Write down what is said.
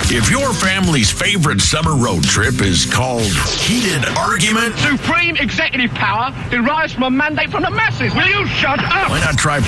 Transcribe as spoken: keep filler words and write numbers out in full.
If your family's favorite summer road trip is called heated argument, supreme executive power derives from a mandate from the masses. Will you shut up? Why not try